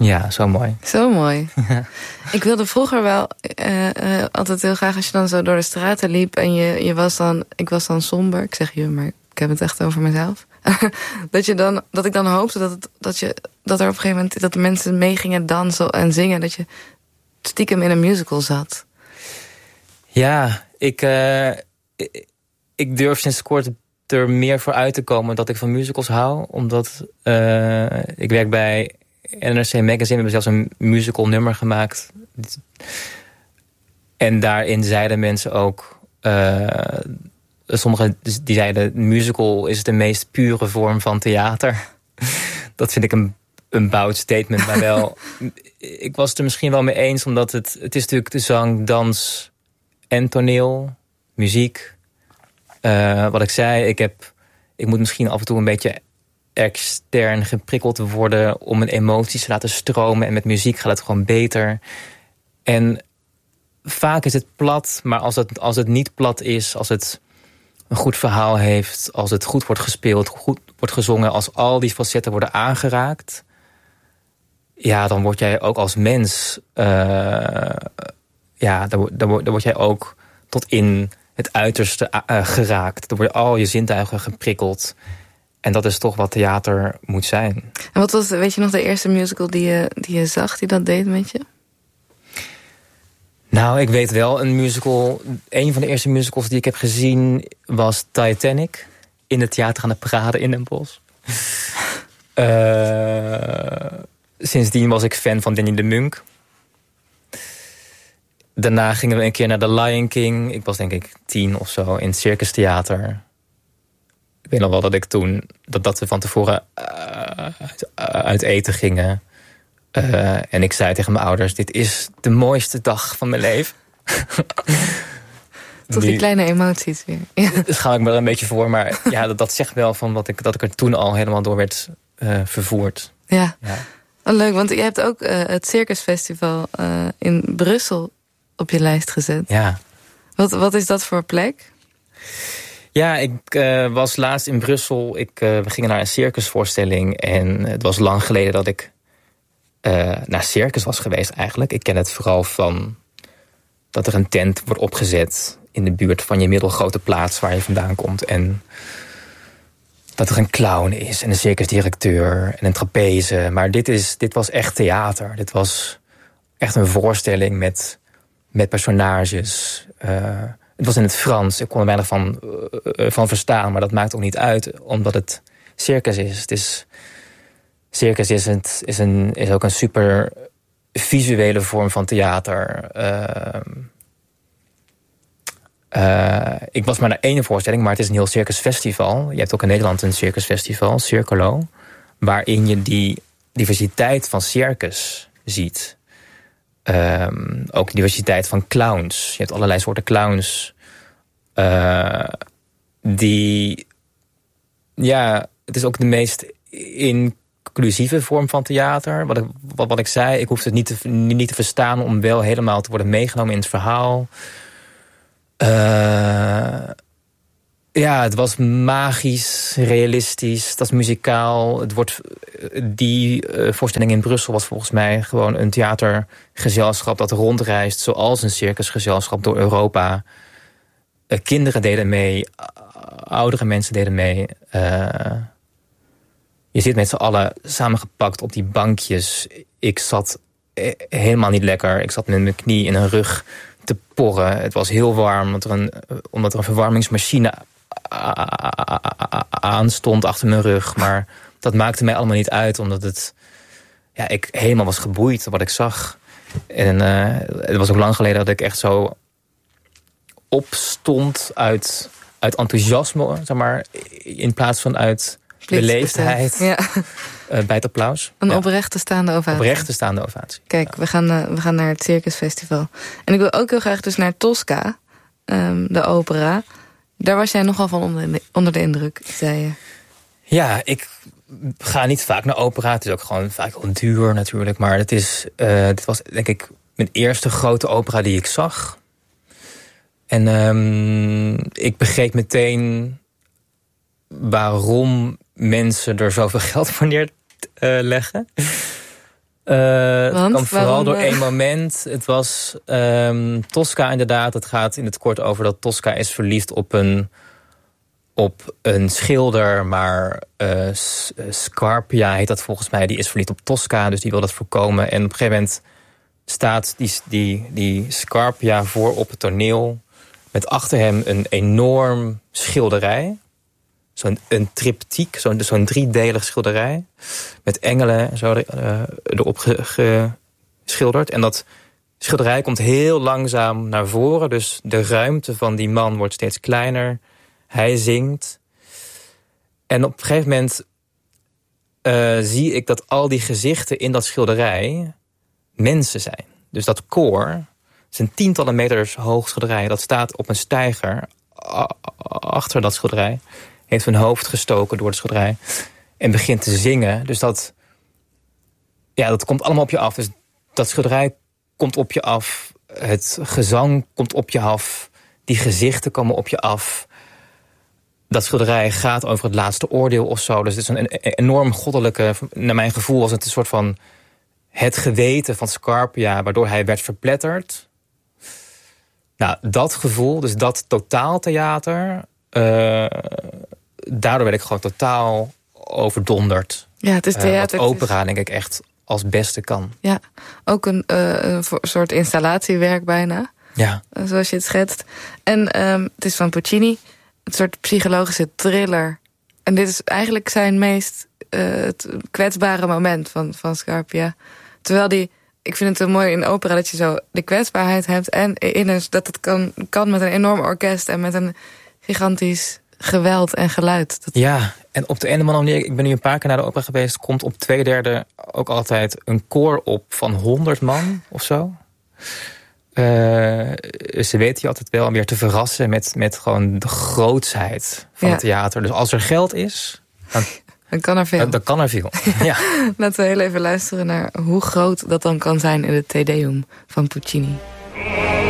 Ja, zo mooi. Zo mooi. Ik wilde vroeger wel altijd heel graag als je dan zo door de straten liep en ik was dan somber. Ik zeg je, maar ik heb het echt over mezelf. dat ik dan hoopte dat er op een gegeven moment dat de mensen mee gingen dansen en zingen, dat je stiekem in een musical zat. Ja, ik durf sinds kort er meer voor uit te komen dat ik van musicals hou. Omdat ik werk bij NRC Magazine. We hebben zelfs een musical nummer gemaakt. En daarin zeiden mensen ook, sommigen die zeiden, musical is de meest pure vorm van theater. Dat vind ik een bout statement, maar wel, ik was het er misschien wel mee eens, omdat het is natuurlijk de zang, dans en toneel, muziek. Wat ik zei, ik moet misschien af en toe een beetje extern geprikkeld worden om mijn emoties te laten stromen. En met muziek gaat het gewoon beter. En vaak is het plat, maar als het niet plat is, als het een goed verhaal heeft, als het goed wordt gespeeld, goed wordt gezongen, als al die facetten worden aangeraakt, ja, dan word jij ook als mens, dan word jij ook tot in het uiterste geraakt. Dan worden al je zintuigen geprikkeld. En dat is toch wat theater moet zijn. En wat was, weet je nog, de eerste musical die je zag, die dat deed met je? Nou, ik weet wel, een van de eerste musicals die ik heb gezien was Titanic. In het theater aan de Parade in Den Bosch. Sindsdien was ik fan van Danny de Munk. Daarna gingen we een keer naar The Lion King. Ik was denk ik 10 of zo in het Circus Theater. Ik weet nog wel dat ik toen, dat we van tevoren uit eten gingen. En ik zei tegen mijn ouders, dit is de mooiste dag van mijn leven. Tot die kleine emoties weer. Ja. Daar schaam ik me er een beetje voor. Maar ja, dat zegt wel van dat ik er toen al helemaal door werd vervoerd. Ja. Oh, leuk, want je hebt ook het Circusfestival in Brussel op je lijst gezet. Ja. Wat is dat voor plek? Ja, ik was laatst in Brussel. We gingen naar een circusvoorstelling. En het was lang geleden dat ik naar circus was geweest eigenlijk. Ik ken het vooral van dat er een tent wordt opgezet in de buurt van je middelgrote plaats waar je vandaan komt. En dat er een clown is en een circusdirecteur en een trapeze. Maar dit was echt theater. Dit was echt een voorstelling met personages. Het was in het Frans. Ik kon er weinig van verstaan, maar dat maakt ook niet uit, omdat het circus is. Circus is ook een super visuele vorm van theater. Ik was maar naar één voorstelling, maar het is een heel circusfestival. Je hebt ook in Nederland een circusfestival, Circolo, waarin je die diversiteit van circus ziet. Ook de diversiteit van clowns. Je hebt allerlei soorten clowns. Het is ook de meest inclusieve vorm van theater. Wat ik zei, ik hoefde het niet te verstaan om wel helemaal te worden meegenomen in het verhaal. Het was magisch, realistisch, het was muzikaal. Die voorstelling in Brussel was volgens mij gewoon een theatergezelschap dat rondreist, zoals een circusgezelschap door Europa. Kinderen deden mee, oudere mensen deden mee. Je zit met z'n allen samengepakt op die bankjes. Ik zat helemaal niet lekker. Ik zat met mijn knie in een rug te porren. Het was heel warm, omdat er een verwarmingsmachine aanstond achter mijn rug. Maar dat maakte mij allemaal niet uit, omdat ik helemaal was geboeid wat ik zag. En het was ook lang geleden dat ik echt zo opstond uit enthousiasme, zeg maar, in plaats van uit beleefdheid. Ja. Bij het applaus. Een oprechte staande ovatie. Oprechte staande ovatie. Kijk, we gaan naar het Circusfestival. En ik wil ook heel graag dus naar Tosca, de opera. Daar was jij nogal van onder de indruk, zei je. Ja, ik ga niet vaak naar opera. Het is ook gewoon vaak wel duur natuurlijk. Maar dit was denk ik mijn eerste grote opera die ik zag. En ik begreep meteen waarom mensen er zoveel geld voor neerleggen. Het kwam vooral door één moment. Het was Tosca inderdaad. Het gaat in het kort over dat Tosca is verliefd op een schilder. Maar Scarpia heet dat volgens mij. Die is verliefd op Tosca, dus die wil dat voorkomen. En op een gegeven moment staat die Scarpia voor op het toneel. Met achter hem een enorm schilderij. Zo'n triptiek, zo'n driedelig schilderij. Met engelen en zo erop geschilderd. En dat schilderij komt heel langzaam naar voren. Dus de ruimte van die man wordt steeds kleiner. Hij zingt. En op een gegeven moment zie ik dat al die gezichten in dat schilderij mensen zijn. Dus dat koor, het is een tientallen meters hoog schilderij. Dat staat op een steiger achter dat schilderij. Heeft hun hoofd gestoken door het schilderij. En begint te zingen. Dus dat komt allemaal op je af. Dus dat schilderij komt op je af. Het gezang komt op je af. Die gezichten komen op je af. Dat schilderij gaat over het laatste oordeel of zo. Dus het is een enorm goddelijke... Naar mijn gevoel was het een soort van... het geweten van Scarpia, waardoor hij werd verpletterd. Nou, dat gevoel, dus dat totaaltheater... daardoor werd ik gewoon totaal overdonderd. Ja, het is theater. Wat opera, denk ik, echt als beste kan. Ja, ook een soort installatiewerk bijna. Ja. Zoals je het schetst. En het is van Puccini. Een soort psychologische thriller. En dit is eigenlijk zijn meest kwetsbare moment van Scarpia. Terwijl ik vind het zo mooi in opera dat je zo de kwetsbaarheid hebt. En dat het kan met een enorm orkest en met een gigantisch geweld en geluid. Ja, en op de ene manier, ik ben nu een paar keer naar de opera geweest... komt op 2/3 ook altijd een koor op van 100 man of zo. Ze weten je altijd wel weer te verrassen met gewoon de grootsheid van het theater. Dus als er geld is, dan kan er veel. Dan kan er veel. Ja. Laten we heel even luisteren naar hoe groot dat dan kan zijn in het Te Deum van Puccini.